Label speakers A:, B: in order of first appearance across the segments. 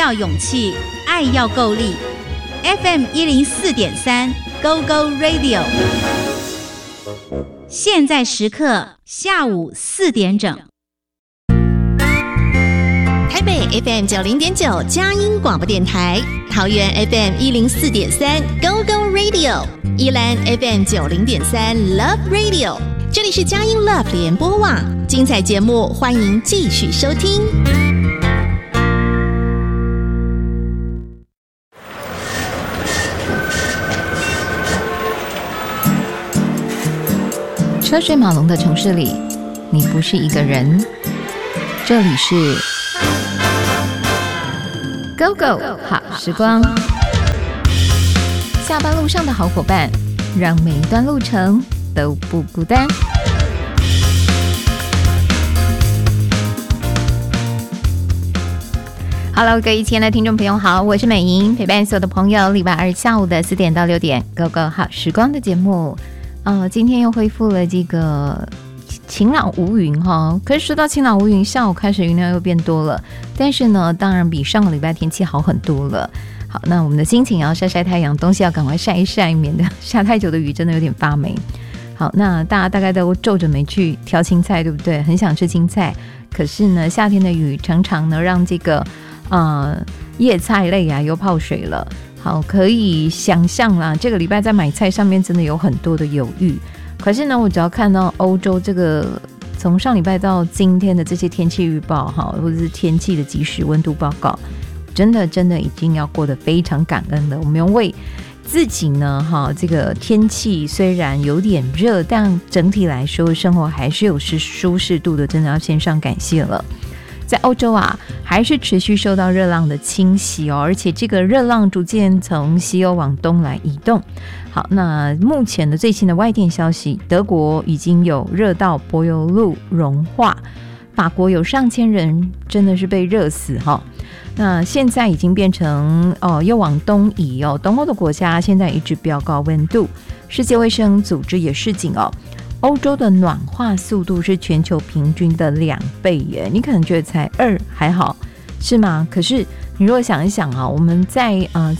A: 要勇气，爱要够力。FM 104.3 Go Go Radio， 现在时刻下午4点整。
B: 台北 FM 90.9佳音广播电台，桃园 FM 104.3 Go Go Radio， 宜兰 FM 90.3 Love Radio， 这里是佳音 Love 联播网，精彩节目欢迎继续收听。
C: 车水马龙的城市里，你不是一个人。这里是 Go Go 好时光，下班路上的好伙伴，让每一段路程都不孤单。Hello， 各位亲爱的听众朋友好，我是美莹，陪伴所有的朋友，礼拜二下午的4点到6点 Go Go 好时光的节目。今天又恢复了这个晴朗无云哈，可是说到晴朗无云，下午开始云量又变多了，但是呢，当然比上个礼拜天气好很多了。好，那我们的心情要晒晒太阳，东西要赶快晒一晒，免得下太久的雨真的有点发霉。好，那大家大概都皱着眉去挑青菜，对不对？很想吃青菜，可是呢，夏天的雨常常呢让这个叶菜类啊又泡水了。好，可以想象啦，这个礼拜在买菜上面真的有很多的犹豫。可是呢，我只要看到欧洲这个从上礼拜到今天的这些天气预报哈，或者是天气的即时温度报告，真的已经要过得非常感恩了。我们要为自己呢哈，这个天气虽然有点热，但整体来说生活还是有舒适度的，真的要献上感谢了。在欧洲啊，还是持续受到热浪的侵袭哦，而且这个热浪逐渐从西欧往东来移动。好，那目前的最新的外电消息，德国已经有热到柏油路融化，法国有上千人真的是被热死哈。那现在已经变成又往东移哦，东欧的国家现在一直飙高温度，世界卫生组织也示警哦。欧洲的暖化速度是全球平均的2倍耶，你可能觉得才2还好，是吗？可是你如果想一想啊，我们在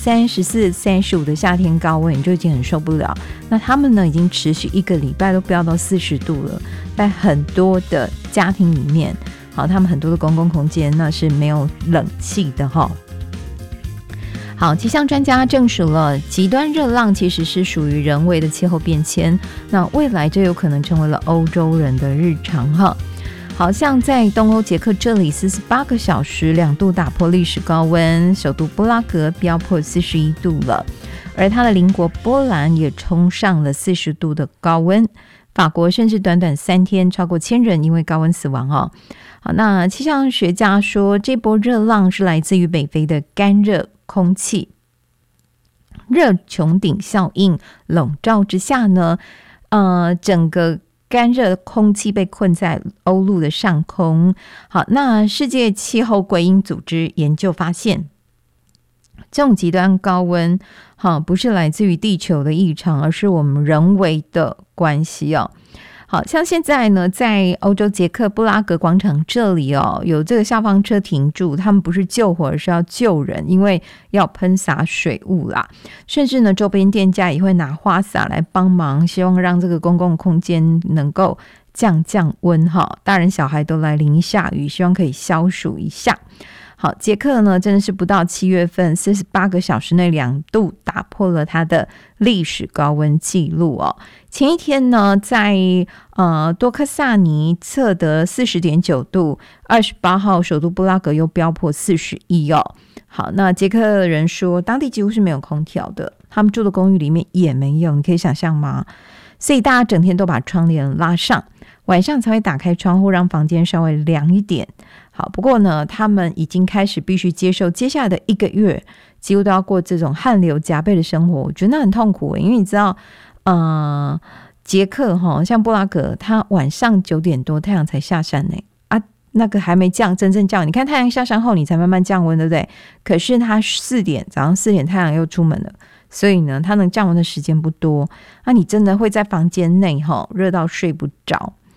C: 34、35的夏天高温，你就已经很受不了。那他们呢，已经持续1个礼拜都飙到40度了，在很多的家庭里面，好，他们很多的公共空间那是没有冷气的哈。好，气象专家证实了极端热浪其实是属于人为的气候变迁，那未来这有可能成为了欧洲人的日常哈。好像在东欧捷克这里48个小时2度打破历史高温，首都布拉格飙破41度了，而它的邻国波兰也冲上了40度的高温，法国甚至短短3天超过1000人因为高温死亡哦。好，那气象学家说，这波热浪是来自于北非的干热空气热穹顶效应笼罩之下呢，整个干热空气被困在欧陆的上空。好，那世界气候归因组织研究发现，这种极端高温不是来自于地球的异常，而是我们人为的关系哦。好像现在呢，在欧洲捷克布拉格广场这里哦，有这个消防车停住，他们不是救火，而是要救人，因为要喷洒水雾啦。甚至呢，周边店家也会拿花洒来帮忙，希望让这个公共空间能够降温哈。大人小孩都来淋一下雨，希望可以消暑一下。好，捷克呢真的是不到7月份48个小时内2度打破了它的历史高温纪录哦。前一天呢，在多克萨尼测得40.9度，28号首都布拉格又飙破41哦。好，那捷克人说当地几乎是没有空调的，他们住的公寓里面也没有，你可以想象吗？所以大家整天都把窗帘拉上，晚上才会打开窗户让房间稍微凉一点。好，不过呢，他们已经开始必须接受接下来的1个月几乎都要过这种汗流浃背的生活，我觉得那很痛苦，因为你知道捷克像布拉格，它晚上9点多太阳才下山呢，那个还没真正降，你看太阳下山后你才慢慢降温，对不对？可是它早上4点太阳又出门了，所以呢，它能降温的时间不多，你真的会在房间内热到睡不着。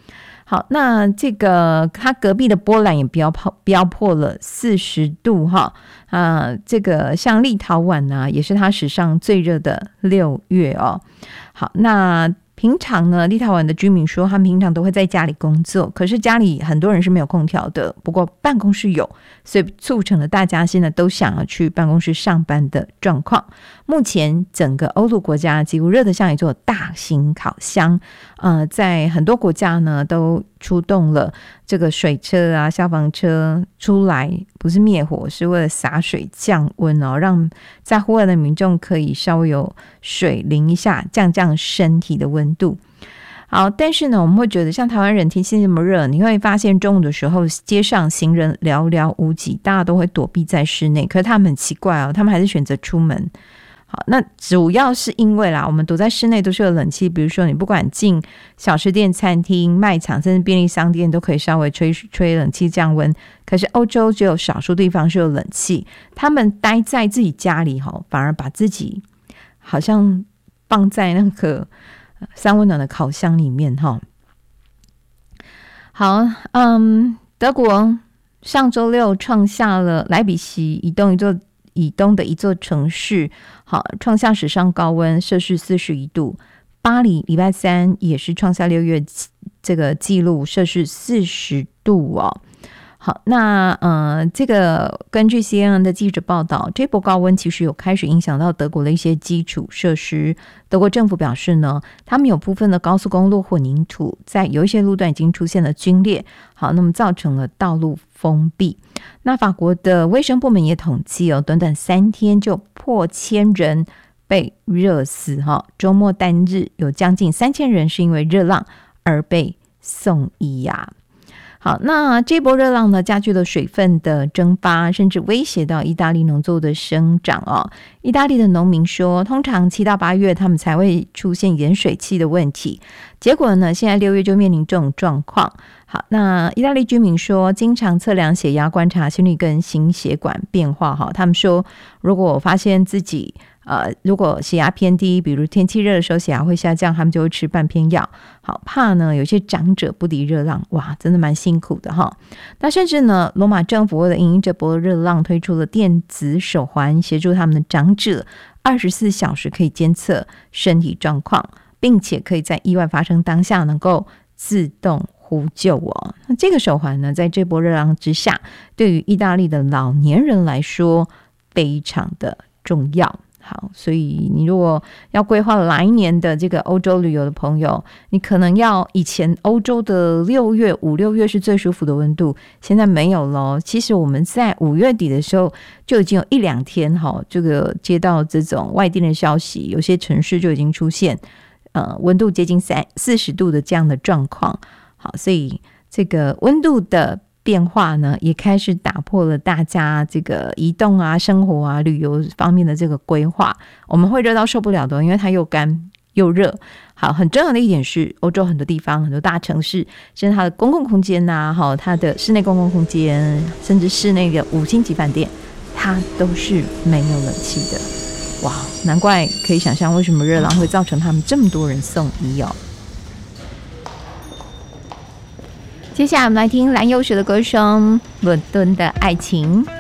C: 好，那这个它隔壁的波兰也飙破了40度哈，这个像立陶宛啊，也是它史上最热的6月哦。好，那平常呢，立陶宛的居民说，他们平常都会在家里工作，可是家里很多人是没有空调的，不过办公室有，所以促成了大家现在都想要去办公室上班的状况。目前整个欧陆国家几乎热得像一座大型烤箱，在很多国家呢都出动了这个水车啊、消防车出来，不是灭火，是为了洒水降温哦，让在户外的民众可以稍微有水淋一下，降身体的温度。好，但是呢，我们会觉得像台湾人天气这么热，你会发现中午的时候街上行人寥寥无几，大家都会躲避在室内，可是他们很奇怪哦，他们还是选择出门。好，那主要是因为啦，我们躲在室内都是有冷气，比如说你不管进小吃店、餐厅、卖场，甚至便利商店都可以稍微吹冷气降温。可是欧洲只有少数地方是有冷气，他们待在自己家里反而把自己好像放在那个三温暖的烤箱里面哈。好，德国上周六创下了莱比锡以东的一座城市，好，创下史上高温，摄氏41度。巴黎礼拜三也是创下6月这个纪录，摄氏40度哦。好，那这个根据 CNN 的记者报道，这波高温其实有开始影响到德国的一些基础设施。德国政府表示呢，他们有部分的高速公路混凝土在有一些路段已经出现了龟裂，好，那么造成了道路封闭。那法国的卫生部门也统计短短3天就破1000人被热死周末单日有将近3000人是因为热浪而被送医呀。好，那这波热浪呢，加剧了水分的蒸发，甚至威胁到意大利农作物的生长哦。意大利的农民说，通常7到8月他们才会出现盐水期的问题，结果呢，现在6月就面临这种状况。好，那意大利居民说，经常测量血压，观察心率跟心血管变化他们说，如果发现自己如果血压偏低，比如天气热的时候血压会下降，他们就会吃半片药。好，怕呢有些长者不敌热浪，哇，真的蛮辛苦的哈。那甚至呢，罗马政府为了因应这波热浪，推出了电子手环，协助他们的长者24小时可以监测身体状况，并且可以在意外发生当下能够自动呼救哦。那这个手环呢，在这波热浪之下，对于意大利的老年人来说非常的重要。好，所以你如果要规划来年的这个欧洲旅游的朋友，你可能要以前欧洲的5、6月是最舒服的温度，现在没有了。其实我们在5月底的时候就已经有1-2天这个接到这种外电的消息，有些城市就已经出现温度接近40度的这样的状况。好，所以这个温度的变化呢，也开始打破了大家这个移动啊、生活啊、旅游方面的这个规划。我们会热到受不了的，因为它又干又热。好，很重要的一点是，欧洲很多地方、很多大城市，甚至它的公共空间它的室内公共空间，甚至是那个5星级饭店，它都是没有冷气的。哇，难怪可以想象为什么热浪会造成他们这么多人送医哦。接下来我们来听蓝又时的歌声《伦敦的爱情》。